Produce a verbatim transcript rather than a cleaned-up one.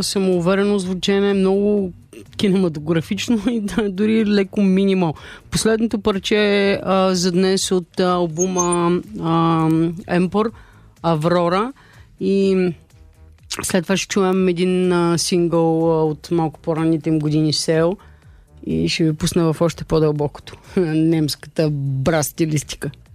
самоуверено звучене, много кинематографично и да, дори леко минимал. Последното парче е а, за днес от а, албума а, Емпор, Аврора, и след това ще чуем един а, сингъл а, от малко по-ранните им години, Сел, и ще ви пусна в още по-дълбокото немската брас стилистика.